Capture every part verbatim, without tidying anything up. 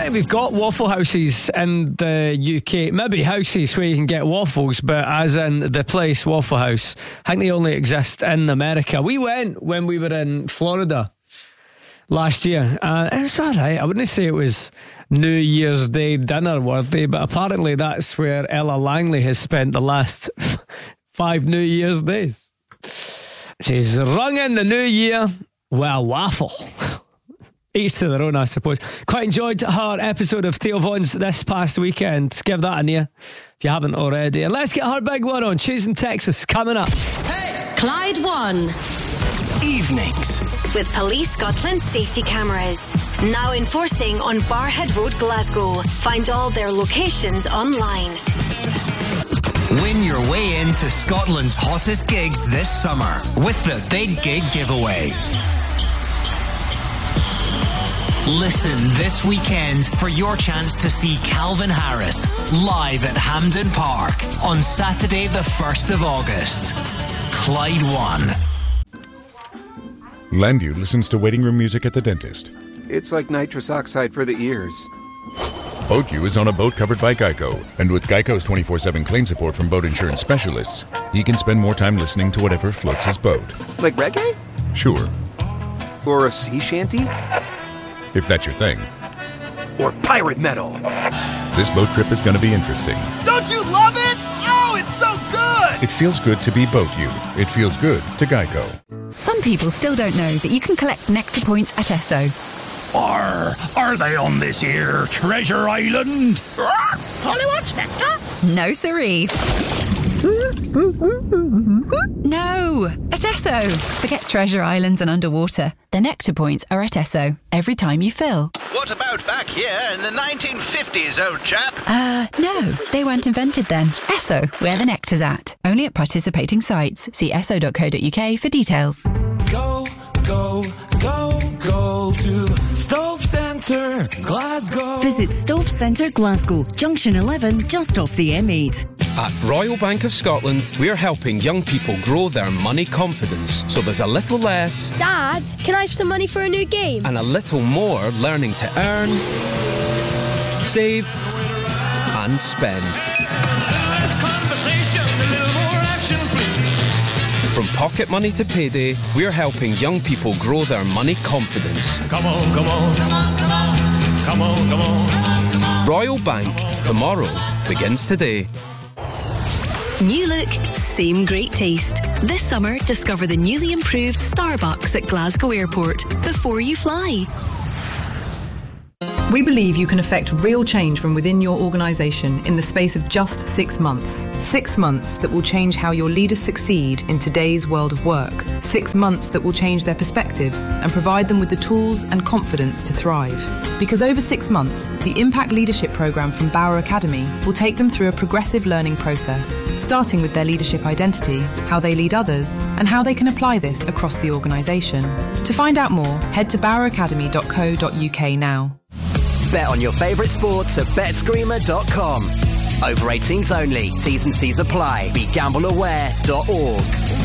think we've got waffle houses in the U K. Maybe houses where you can get waffles, but as in the place Waffle House, I think they only exist in America. We went when we were in Florida last year, and it was alright. I wouldn't say it was New Year's Day dinner worthy, but apparently that's where Ella Langley has spent the last five New Year's days. She's rung in the new year with a waffle. Each to their own, I suppose. Quite enjoyed her episode of Theo Vaughan's this past weekend. Give that an ear if you haven't already. And let's get her big one on Choosing Texas coming up. Hey! Clyde One Evenings with Police Scotland safety cameras now enforcing on Barhead Road, Glasgow. Find all their locations online. Win your way into Scotland's hottest gigs this summer with the Big Gig Giveaway. Listen this weekend for your chance to see Calvin Harris live at Hampden Park on Saturday the first of August. Clyde One. Landu listens to waiting room music at the dentist. It's like nitrous oxide for the ears. BoatU is on a boat covered by Geico, and with Geico's twenty-four seven claim support from boat insurance specialists, he can spend more time listening to whatever floats his boat. Like reggae? Sure. Or a sea shanty? If that's your thing. Or pirate metal. This boat trip is going to be interesting. Don't you love it? Oh, it's so good! It feels good to be BoatU. It feels good to Geico. Some people still don't know that you can collect Nectar points at Esso. Are, are they on this here Treasure Island? Polly wants Nectar? No, siree. No, at Esso. Forget treasure islands and underwater. The Nectar points are at Esso every time you fill. What about back here in the nineteen fifties, old chap? Uh, no, they weren't invented then. Esso, where the nectar's at. Only at participating sites. See esso dot co dot uk for details. Go, go, go, go to Stove Centre, Glasgow. Visit Stove Centre, Glasgow, Junction eleven, just off the M eight. At Royal Bank of Scotland, we're helping young people grow their money confidence so there's a little less... Dad, can I have some money for a new game? ...and a little more learning to earn, save and spend. From pocket money to payday, we're helping young people grow their money confidence. Come on, come on, come on, come on, come on, come on, come on. Royal Bank, tomorrow begins today. New look, same great taste. This summer, discover the newly improved Starbucks at Glasgow Airport before you fly. We believe you can affect real change from within your organisation in the space of just six months. Six months that will change how your leaders succeed in today's world of work. Six months that will change their perspectives and provide them with the tools and confidence to thrive. Because over six months, the Impact Leadership Programme from Bauer Academy will take them through a progressive learning process, starting with their leadership identity, how they lead others, and how they can apply this across the organisation. To find out more, head to bauer academy dot co dot uk now. Bet on your favourite sports at bet screamer dot com. Over eighteens only. T's and C's apply. Be gamble aware dot org.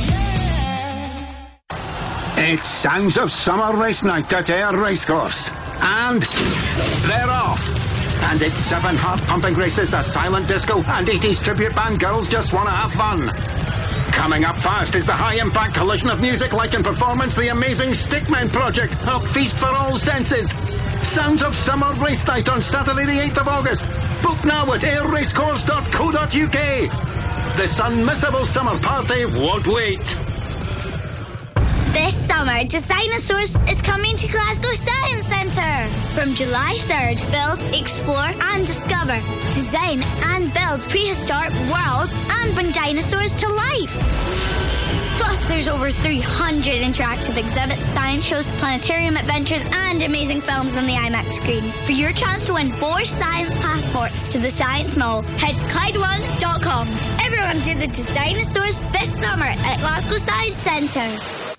It's Sounds of Summer Race Night at Ayr Racecourse. And they're off. And it's seven heart-pumping races, a silent disco, and eighties tribute band Girls Just Wanna Have Fun. Coming up fast is the high-impact collision of music, light and performance, the amazing Stickmen Project, a feast for all senses. Sounds of Summer Race Night on Saturday the eighth of August. Book now at ayr racecourse dot co dot uk. This unmissable summer party won't wait. This summer, Designosaurus is coming to Glasgow Science Centre. From July third, build, explore and discover. Design and build prehistoric worlds and bring dinosaurs to life. Plus, there's over three hundred interactive exhibits, science shows, planetarium adventures and amazing films on the IMAX screen. For your chance to win four science passports to the Science Mall, head to clyde one dot com. Everyone do the Designosaurus this summer at Glasgow Science Centre.